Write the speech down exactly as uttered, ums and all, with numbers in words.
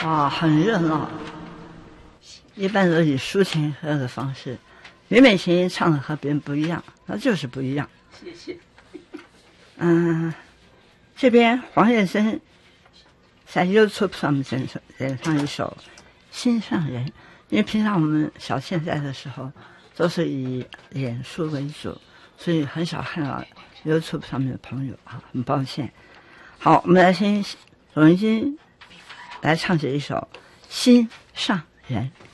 啊，很热闹，一般都以抒情歌的方式。吕美琴唱的和别人不一样，那就是不一样。 谢谢。 嗯，这边黄月珍在 YouTube 上面演演唱一首《心上人》，因为平常我们小现在的时候都是以演出为主，所以很少看到 YouTube 上面的朋友啊，很抱歉。好，我们来听董文君来唱这一首《心上人》。